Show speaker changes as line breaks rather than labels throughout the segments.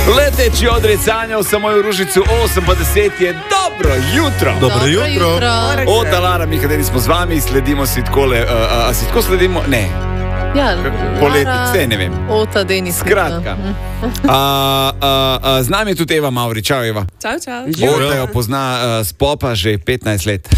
Leteči odrecanjev sa moju ružicu 8:10 je dobro jutro.
Dobro jutro.
Od alarma, kateri smo z vami, sledimo si takole, a si tako sledimo? Ne.
Ja,
Poleti, vse ne vem.
Ota, Denis.
Skratka. Z nami je tudi Eva Mavri. Čau, Eva.
Čau.
Ota jo pozna s popa že 15 let.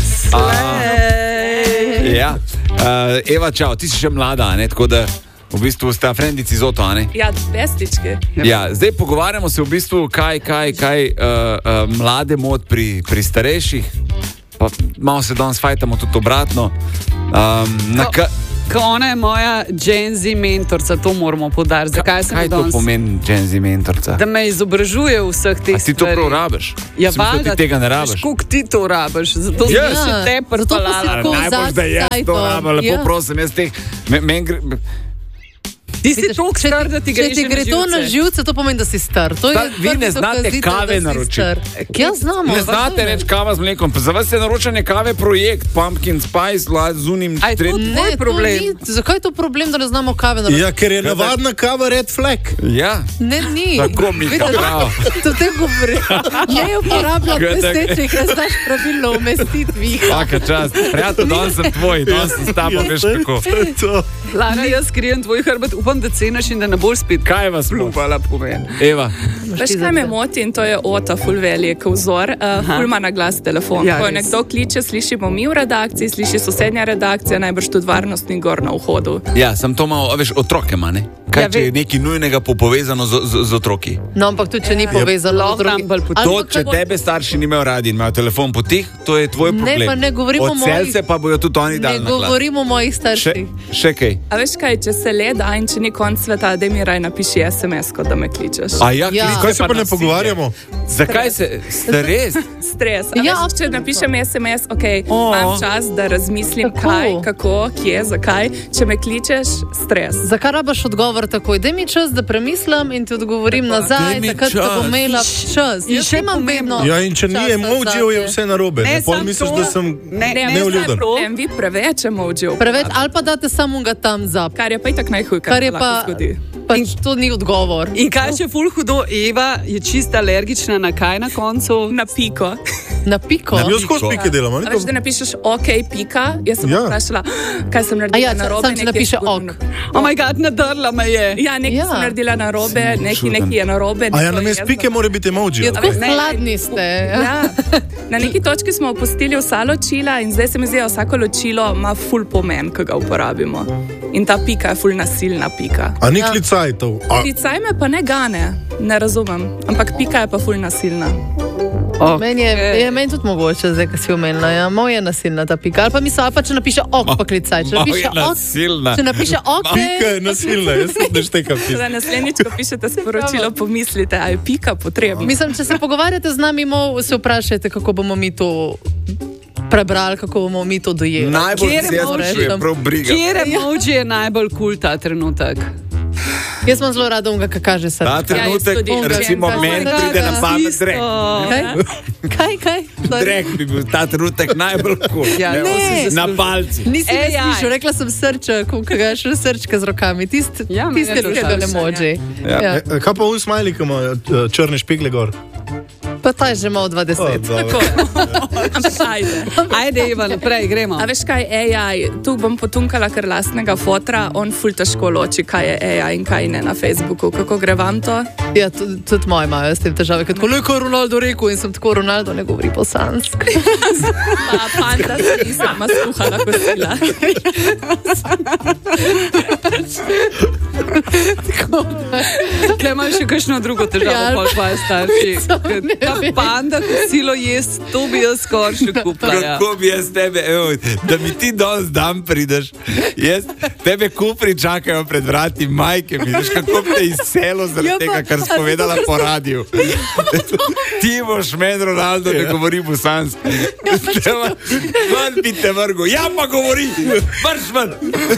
Ja. Eva, čau, ti si še mlada, ne? Tako da v bistvu sta frendici z Oto, ne?
Ja, vestičke.
Ja, zdaj pogovarjamo se v bistvu, kaj mlade mod pri starejših. Pa malo se danes fajtamo tudi obratno.
Ona je moja Gen Z mentorca, to moramo poudariti. Zakaj sem
Kaj to pomeni Gen Z mentorca?
Da me izobražuje v vseh teh
A ti to prav rabiš?
Ja,
ti tega ne rabiš?
Koliko ti to rabiš? Zato
Yes.
sem še te prspalala.
Najbolj, da jaz to rabim, lepo prosim, jaz teh...
Ti si toliko star, da ti
Če ti gre to na živce, to pomeni, da si star. To je
Vi ne
prvi
znate
dokazitelj,
kave
da si
naročiti.
star. Ja, znamo.
Ne znate reči kava z mlekom. Za vas je naročanje kave projekt, pumpkin spice, z unim...
Aj, to
Ne,
tvoj problem.
Zakaj je to problem, da ne znamo kave naročiti?
Ja, ker je navadna kava red flag.
Ja,
Ne, ni.
tako mi je prav.
To te govori. Ne uporabljam besede, če znaš pravilno umestiti.
Vsaka čast. Prijatelj, danes sem tvoj, danes sem s tabo, veš kako.
Lara, jaz skrijem tvoj hrbet, upam, da cenaš in da ne boš spet.
Kaj vas
Plupala pomeni.
Eva,
Veš, kaj me moti in to je Ota, ful velik vzor, ful ima na glas telefon.
Ja,
Ko
res.
nekdo kliče, slišimo mi v redakciji, sliši sosednja redakcija, najbrž tudi varnostni gor na vhodu.
ja, sem to malo, veš, otroke ima, ne? Kaj,
Ja,
če je nekaj nujnega povezano z otroki?
No, ampak tudi, če ni povezano z drugim.
To, če tebe starši nimajo radi in imajo telefon potih, to je tvoj
Ne,
problem.
pa ne govorimo o
Od
mojih-
celce pa bojo tudi oni
Ne
dali na glas.
govorimo o mojih starših.
Še kaj?
A veš kaj, če se le da in če ni konc sveta, da mi raj napiši SMS-ko, da me kličeš.
A ja,
Ja.
kliče
Kaj se pa ne
nasilje.
pogovarjamo?
Zakaj ste res?
Stres. A
Ja,
veš, če napišem SMS, ok,
O.
imam čas, da razmislim,
Tako.
kaj, kako, kje, zakaj. Če me kličeš, stres.
Zakaj rabaš odgovor takoj? Daj mi čas, da premislim in ti odgovorim
Daj
nazaj,
mi
takrat
čas.
ko bom imela čas.
In
Jaz
še
imam vedno.
Ja, in če ni
časa
emojijev, je
zate.
vse narobe. Ne, pol misliš, da sem
Ne,
neuljuden.
problem, vi preveč emojijev.
Preveč, ali pa date samo ga tam zap.
Kar je pa itak najhuj,
Kar je
se
pa,
lahko zgodi.
pač to ni odgovor.
In kaj še ful hudo, Eva je čista alergična na kaj na koncu?
Na piko.
Na piko.
Jaz skozi pike delam.
A veš, da napišeš ok, pika, jaz sem
Ja.
vprašala, kaj sem
A
naredila
ja,
narobe.
sam če napiše ok.
Oh my god, nadrla me je.
Ja, nekaj
Ja.
sem naredila narobe, nekaj je narobe.
A ja,
to
namest
jaz
pike
sem-
mora biti emoji.
Ja, tako
Ne,
hladni ste.
Ja. Na neki točki smo opustili vsa ločila in zdaj se mi zdi, da vsako ločilo ima ful pomen, ki ga uporabimo. In ta pika je ful nasilna pika.
A ni klicajtov.
Klicaj me pa ne gane, ne razumem, ampak pika je pa ful nasilna.
Meni je meni tudi mogoče, zdaj, ko si omenila. Ja, moj je nasilna ta pika. Ali pa misli, ali pa če napiše ok, pa klicaj. Če napiše ok,
nasilna.
če napiše ok,
Pika je nasilna, jaz sem ne štekam.
Za naslednjič, ko pišete sporočilo, pomislite, a je pika potrebna.
mislim, če se pogovarjate z nami, se vprašajte, kako bomo mi to prebrali, kako bomo mi to dojeli.
Najbolj
Kjer
se jaz
moraš
sprašujem,
tam-
prav briga.
Kjer emoji je najbolj kul ta trenutek?
Jaz sem zelo rada, da kaže srce.
Ta trenutek,
tudi.
recimo,
Ja,
meni
ja,
pride na
ja.
pamet drek.
Kaj?
Drek bi bil ta trenutek najbolj kul.
Ja,
Ne.
to si
Na
zasluži.
palci.
Nisi me
AI.
slišal, rekla sem srček, ko ga še srčka z rokami. Tiste
Ja, meni je to
ne
všeč,
emoji.
Ja.
Ja.
Kaj pa v smajli, ki ima črne špigle gor?
Pa ta je že malo 20.
Ampak ajde.
Ajde, Eva, naprej, gremo.
A veš kaj, AI, tu bom potunkala kar lastnega fotra, on ful težko loči, kaj je AI in kaj ne na Facebooku. Kako gre vam to?
Ja, tudi moji imajo s tem težave. Ker tako, ko je Ronaldo rekel in sem tako, Ronaldo ne govori bosansko.
Pa fanta se ni sama skuhala kosila.
Tukaj imaš še kakšno drugo težavo,
Ja.
pol tvoje starši.
ne
Ta panda, kosilo jest, to bi jaz skoraj še kupila. Ja.
Kako bi jaz tebe, evo, da mi ti danes dan prideš, jaz, tebe kupri čakajo pred vrati majke, vidiš, kako bi te izselo zaradi
Ja, pa-
tega, kar si povedala po radiju. Ti boš meni, Ronaldo, ne govori bosansko. Ven bi te vrgel, ja pa govori, vrš ven.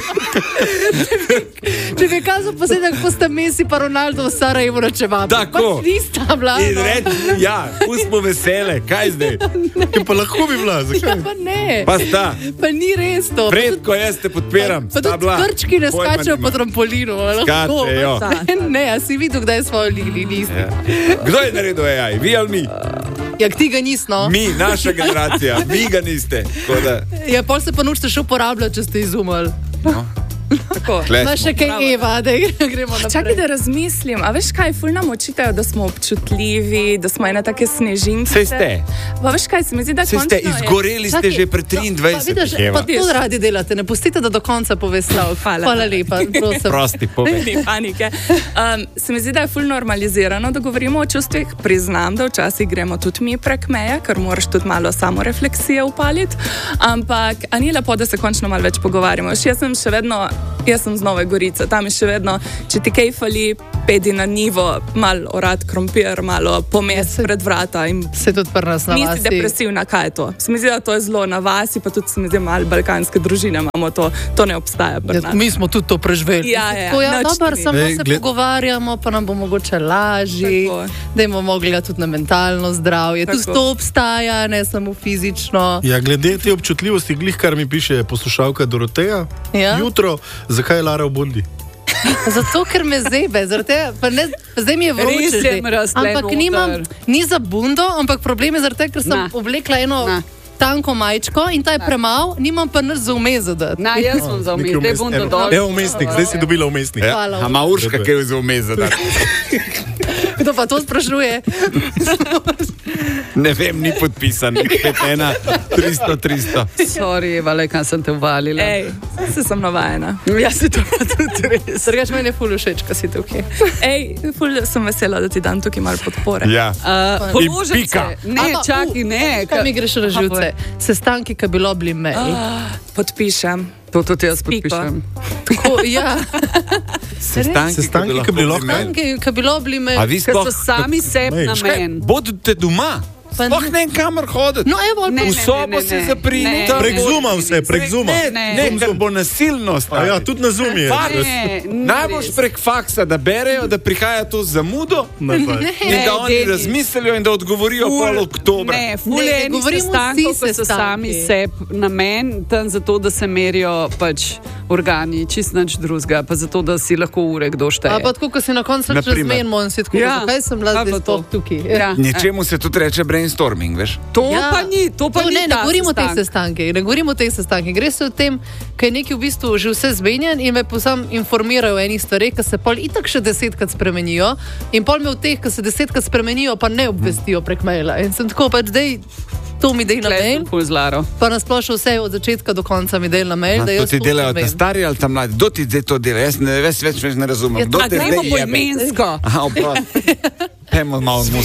Če bi kazal posebej, kako sta Messi pa Ronaldo v Sarajevo načevali.
Tako.
Pač nista bila.
In reči, ja, pustimo vesele, kaj zdaj?
Ja, pa lahko bi bila, zakaj?
Pa ne.
Pa sta.
Pa ni res to.
Predko jaz te podpiram.
Pa tudi krčki ne skačejo po trampolinu.
Skačejo.
Ne, a si videl, kdaj smo ligli, nisi.
Ja. Kdo je naredil AI? Vi ali mi?
Ja, ti ga nisi, no.
Mi, naša generacija, vi ga niste.
Ja, pol se pa naučite še uporabljati, če ste izumili.
No.
Imaš še kaj Eva, da gremo naprej.
Čakaj, da razmislim. A veš kaj, ful nam očitajo, da smo občutljivi, da smo ene take snežinke.
Sej ste.
Pa veš kaj, se mi zdi, da končno
ste, izgoreli ste že pred 23.
Pa to radi delate, ne pustite, da do konca pove stavek. Hvala lepa, prosim.
Prosti, povej.
Ni panike. Se mi zdi, da je ful normalizirano, da govorimo o čustvih. Priznam, da včasih gremo tudi mi prek meje, ker moraš tudi malo samorefleksije upaliti. Ampak, a ni lepo, da se končno malo več pogovarjamo. Jaz sem z Nove Gorice, tam je še vedno, če ti kaj fali, pedi na nivo, malo orad krompir, malo pomes pred vrata.
Se tudi pri nas na vasi.
Nisi depresivna, kaj je to? Se mi zdi, da to je zelo na vasi, pa tudi se mi zdi, malo balkanske družine imamo to ne obstaja pri nas.
Mi smo tudi to preživeli. Dobar, samo se pogovarjamo, pa nam bo mogoče lažji, da imamo mogli tudi na mentalno zdravje. Tudi to obstaja, ne samo fizično.
Ja, glede te občutljivosti, glih kar mi piše poslušalka Doroteja, jutro, zakaj je Lara v Bondi?
Zato, ker me zebe, zdaj mi je vroče, ampak ni za bundo, ampak problem je zaradi tega, ker sem oblekla eno tanko majčko in ta je premal, nimam pa nič za vmes zadati.
Jaz sem za vmes, te bundo dol.
Evo umestnik, zdaj si dobila umestnik.
A ima Urška kaj za vmes zadati?
Kdo pa to sprašuje?
Ne vem, ni podpisan, 5-1-300-300.
Sorry, Eva, kaj sem te uvalila.
Se sem navajena.
Ja, se to tudi res.
Drugač meni je ful všeč, ko si tukaj.
Ful sem vesela, da ti dam tukaj malo podpore.
Ja.
Položim se. Ne, čakaj, ne.
Kaj mi greš na živce? Sestanki, ki bilo bili mej.
Podpišem.
To tudi jaz podpišem.
Tako, ja.
Sestanki, ki
bilo bili mej.
Ker so sami sebi namen.
Bodite doma. Sploh ne kamor hoditi.
No, evo,
v sobo se zaprite.
Prek Zooma vse, prek Zooma.
Ne, ker bo nasilnost.
Ja, tudi na Zoom je.
Najboljš prek faksa, da berejo, da prihaja to zamudo in da oni razmislijo in da odgovorijo pol oktobra.
Ne, fulje enih sestankov, ko so sami sebi namen, tam zato, da se merijo pač organi, čist nič drugega, pa zato, da si lahko ure kdo šteje.
Pa tako, ko si na koncu razmenimo in si tako, zakaj sem bila zdaj sploh tukaj.
Ničemu se tudi reče brainstorming, veš?
To pa ni
ne govorimo o teh sestankih, ne govorimo o teh sestankih. Gre se o tem, kaj je nekaj v bistvu že vse zmenjen in me posam informirajo o enih stvareh, ki se pol itak še 10-krat spremenijo in pol me v teh, ki se 10-krat spremenijo, pa ne obvestijo prek maila. In sem tako, pač dej, to mi dej na mail, pa nasplošno vse od začetka do konca mi dej na mail.
To ti delajo ta stari ali ta mladi? Kdo ti zdaj to dela? Jaz več ne razumem.
Gremo poimensko.
Pejmo malo